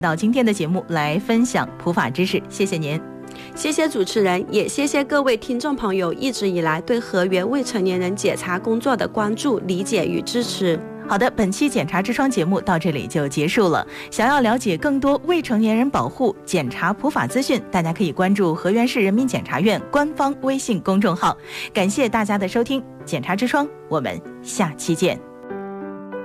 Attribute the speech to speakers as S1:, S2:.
S1: 到今天的节目来分享普法知识，谢谢您。
S2: 谢谢主持人，也谢谢各位听众朋友一直以来对河源未成年人检查工作的关注、理解与支持。
S1: 好的，本期检查之窗节目到这里就结束了。想要了解更多未成年人保护、检查普法资讯，大家可以关注河源市人民检察院官方微信公众号。感谢大家的收听，检查之窗，我们下期见。